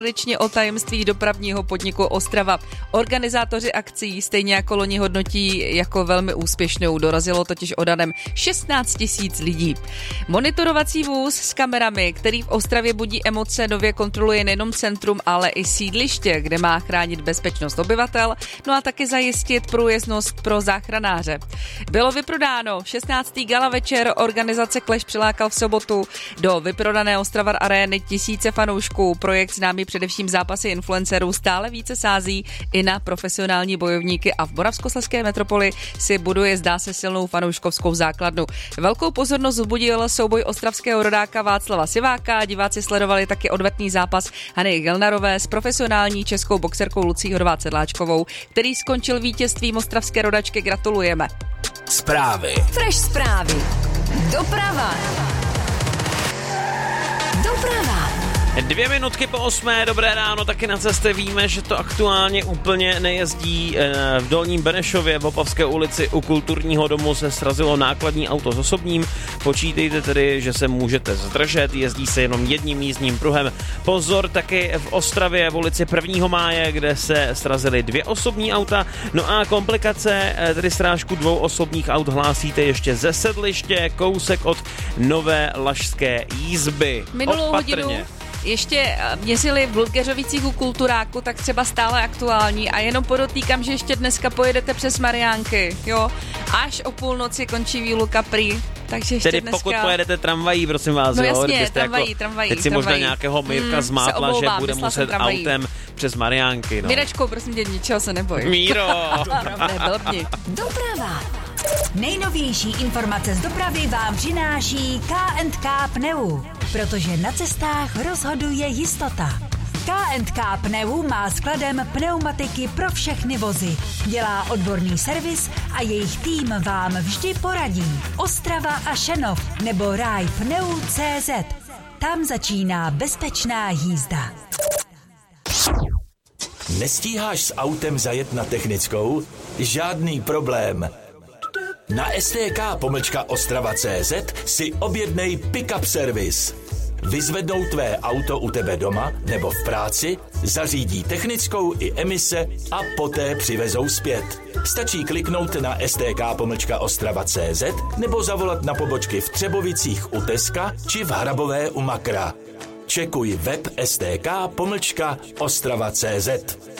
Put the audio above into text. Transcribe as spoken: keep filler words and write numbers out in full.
Tradičně o tajemství dopravního podniku Ostrava. Organizátoři akcí stejně jako loni hodnotí jako velmi úspěšnou. Dorazilo totiž odhadem šestnáct tisíc lidí. Monitorovací vůz s kamerami, který v Ostravě budí emoce, nově kontroluje nejenom centrum, ale i sídliště, kde má chránit bezpečnost obyvatel, no a taky zajistit průjezdnost pro záchranáře. Bylo vyprodáno. šestnáctý gala večer organizace Clash přilákal v sobotu do vyprodané Ostravar arény tisíce fanoušků. Projekt známý především zápasy influencerů stále více sází i na profesionální bojovníky a v Moravskoslezské metropoli si buduje, zdá se, silnou fanouškovskou základnu. Velkou pozornost vzbudil souboj ostravského rodáka Václava Siváka. Diváci sledovali taky odvetný zápas Hany Gelnarové s profesionální českou boxerkou Lucí Horváth-Sedláčkovou, který skončil vítězstvím ostravské rodačky. Gratulujeme. Zprávy. Fresh zprávy. Doprava. Doprava. Dvě minutky po osmé, dobré ráno, taky na cestě. Víme, že to aktuálně úplně nejezdí. V Dolním Benešově v Opavské ulici u kulturního domu se srazilo nákladní auto s osobním. Počítejte tedy, že se můžete zdržet, jezdí se jenom jedním jízdním pruhem. Pozor taky v Ostravě v ulici prvního máje, kde se srazily dvě osobní auta. No a komplikace, tedy srážku dvou osobních aut hlásíte ještě ze Sedliště, kousek od Nové Lašské jízby. Minulou Opatrně. hodinu ještě měřili v Ludgeřovicích u Kulturáku, tak třeba stále aktuální, a jenom podotýkám, že ještě dneska pojedete přes Mariánky, jo, až o půlnoci končí výluka prý, takže ještě Tedy dneska... pokud pojedete tramvají, prosím vás, no jo, jasně, jste tramvají, jako, tramvají, teď si tramvají. možná nějakého Mírka mm, zmátla, že bude muset autem přes Mariánky, no. Mirečko, prosím tě, ničeho se neboj. Míro! Neblbni. Doprava. Nejnovější informace z dopravy vám přináší K and K Pneu, protože na cestách rozhoduje jistota. K and K Pneu má skladem pneumatiky pro všechny vozy. Dělá odborný servis a jejich tým vám vždy poradí. Ostrava a Šenov nebo ráj pneu tečka cé zet. Tam začíná bezpečná jízda. Nestíháš s autem zajet na technickou? Žádný problém. Na S T K pomlčka Ostrava tečka cé zet si objednej pick-up servis. Vyzvednou tvé auto u tebe doma nebo v práci, zařídí technickou i emise a poté přivezou zpět. Stačí kliknout na S T K pomlčka Ostrava tečka cé zet nebo zavolat na pobočky v Třebovicích u Teska či v Hrabové u Makra. Čekuj web S T K pomlčka Ostrava tečka cé zet.